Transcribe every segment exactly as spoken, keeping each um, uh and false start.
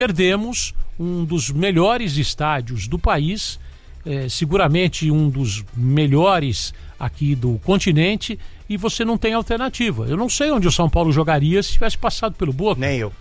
perdemos um dos melhores estádios do país, é, seguramente um dos melhores aqui do continente, e você não tem alternativa. Eu não sei onde o São Paulo jogaria se tivesse passado pelo Boca. Nem eu.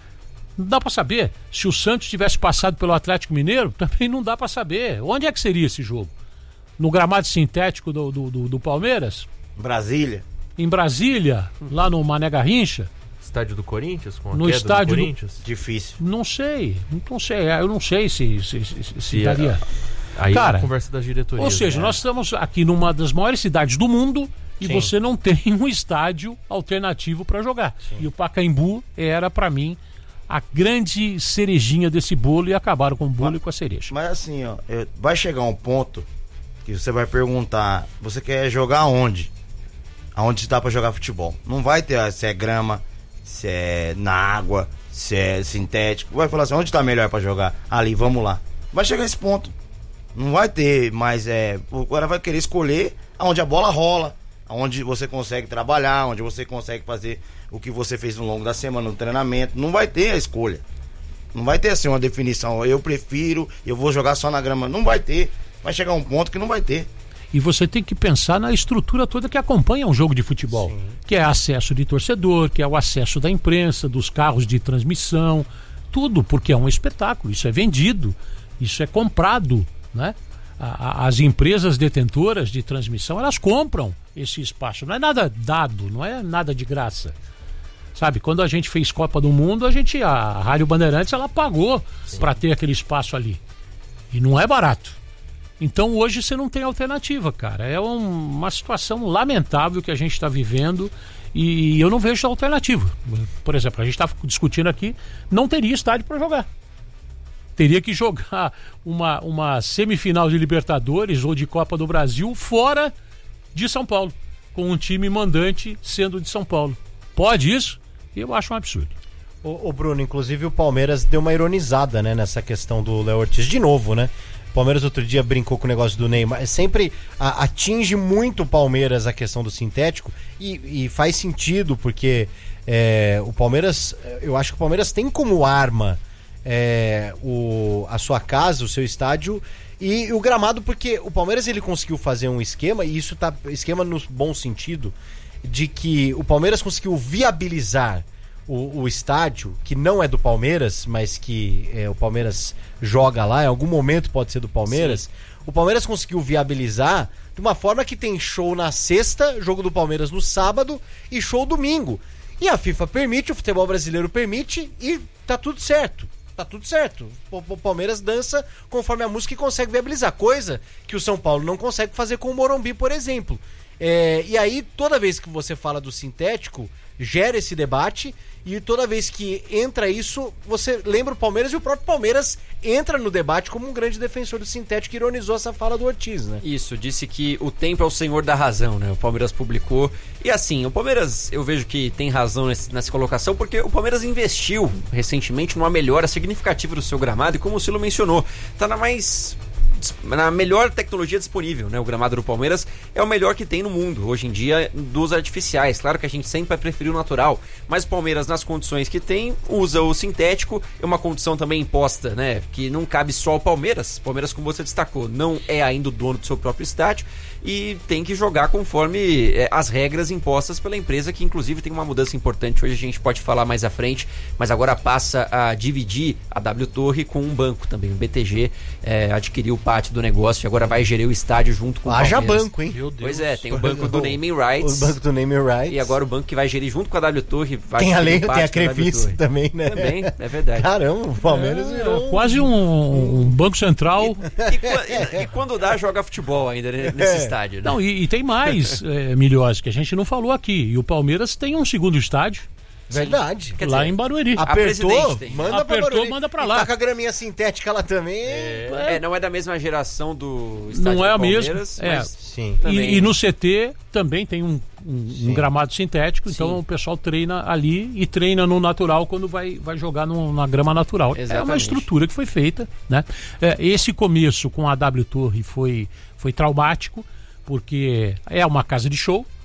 Não dá para saber. Se o Santos tivesse passado pelo Atlético Mineiro, também não dá para saber. Onde é que seria esse jogo? No gramado sintético do, do, do, do Palmeiras? Brasília. Em Brasília, lá no Mané Garrincha? Estádio do Corinthians? Com a no queda estádio do Corinthians? Do... Difícil. Não sei, não sei. Eu não sei se, se, se, se, se e daria. A, aí Cara, é a conversa das diretorias. Ou seja, né? nós estamos aqui numa das maiores cidades do mundo e Sim. você não tem um estádio alternativo para jogar. Sim. E o Pacaembu era, para mim, a grande cerejinha desse bolo, e acabaram com o bolo mas, e com a cereja. Mas assim, ó, vai chegar um ponto que você vai perguntar, você quer jogar onde? Aonde dá para jogar futebol? Não vai ter se é grama, se é na água, se é sintético. Vai falar assim, onde tá melhor para jogar? Ali, vamos lá. Vai chegar esse ponto. Não vai ter mais, é, o cara vai querer escolher aonde a bola rola, onde você consegue trabalhar, onde você consegue fazer o que você fez no longo da semana no treinamento. Não vai ter a escolha. Não vai ter assim uma definição, eu prefiro, eu vou jogar só na grama. Não vai ter. Vai chegar um ponto que não vai ter. E você tem que pensar na estrutura toda que acompanha um jogo de futebol. Sim. Que é acesso de torcedor, que é o acesso da imprensa, dos carros de transmissão, tudo, porque é um espetáculo, isso é vendido, isso é comprado, né? As empresas detentoras de transmissão, elas compram esse espaço. Não é nada dado, não é nada de graça. Sabe, quando a gente fez Copa do Mundo, a gente, a Rádio Bandeirantes, ela pagou para ter aquele espaço ali. E não é barato. Então hoje você não tem alternativa, cara. É um, uma situação lamentável que a gente está vivendo e eu não vejo alternativa. Por exemplo, a gente está discutindo aqui, não teria estádio para jogar. Teria que jogar uma, uma semifinal de Libertadores ou de Copa do Brasil fora de São Paulo, com um time mandante sendo de São Paulo. Pode isso? Eu acho um absurdo. Ô, ô Bruno, inclusive o Palmeiras deu uma ironizada, né, nessa questão do Léo Ortiz. De novo, né? O Palmeiras outro dia brincou com o negócio do Neymar. Sempre a, atinge muito o Palmeiras a questão do sintético e, e faz sentido, porque é, o Palmeiras, eu acho que o Palmeiras tem como arma É, o, a sua casa, o seu estádio e o gramado, porque o Palmeiras ele conseguiu fazer um esquema, e isso tá esquema no bom sentido, de que o Palmeiras conseguiu viabilizar o, o estádio, que não é do Palmeiras, mas que é, o Palmeiras joga lá, em algum momento pode ser do Palmeiras. Sim. O Palmeiras conseguiu viabilizar de uma forma que tem show na sexta, jogo do Palmeiras no sábado e show domingo. E a FIFA permite, o futebol brasileiro permite, e tá tudo certo. Tá tudo certo. O Palmeiras dança conforme a música e consegue viabilizar. Coisa que o São Paulo não consegue fazer com o Morumbi, por exemplo. É, e aí, toda vez que você fala do sintético, gera esse debate. E toda vez que entra isso, você lembra o Palmeiras, e o próprio Palmeiras entra no debate como um grande defensor do sintético, que ironizou essa fala do Ortiz, né? Isso, disse que o tempo é o senhor da razão, né? O Palmeiras publicou. E assim, o Palmeiras, eu vejo que tem razão nesse, nessa colocação, porque o Palmeiras investiu recentemente numa melhora significativa do seu gramado, e como o Silo mencionou, tá na mais... na melhor tecnologia disponível, né? O gramado do Palmeiras é o melhor que tem no mundo hoje em dia dos artificiais. Claro que a gente sempre vai preferir o natural, mas o Palmeiras, nas condições que tem, usa o sintético. É uma condição também imposta, né? Que não cabe só ao Palmeiras. O Palmeiras, como você destacou, não é ainda o dono do seu próprio estádio e tem que jogar conforme é, as regras impostas pela empresa, que inclusive tem uma mudança importante. Hoje a gente pode falar mais à frente, mas agora passa a dividir a W Torre com um banco também. O B T G é, adquiriu parte do negócio e agora vai gerir o estádio junto com o Palmeiras. Haja banco, hein? Meu Deus. Pois é, tem o banco do Naming Rights. O banco do Naming Rights. E agora o banco que vai gerir junto com a W Torre vai tem a lei, parte tem a Crefisa também, né? Também, é verdade. Caramba, o Palmeiras é, virou quase um, um banco central. E, e, e, e quando dá, joga futebol ainda nesse é. estádio, né? Não, e, e tem mais, é, Milhões, que a gente não falou aqui. E o Palmeiras tem um segundo estádio. Verdade. Quer lá dizer, em Barueri. Apertou, manda Apertou, pra Barueri. manda pra e lá. Tá com a graminha sintética lá também. É, é, não é da mesma geração do estádio não é do a mesma. Palmeiras, É. mas Sim. E, e no C T também tem um, um, um gramado sintético, Sim. Então o pessoal treina ali e treina no natural quando vai, vai jogar no, na grama natural. Exatamente. É uma estrutura que foi feita, né? É, esse começo com a W Torre foi, foi traumático, porque é uma casa de show.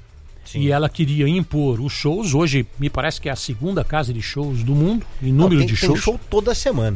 Sim. E ela queria impor os shows. Hoje, me parece que é a segunda casa de shows do mundo, em Não, número tem, de tem shows. show toda semana.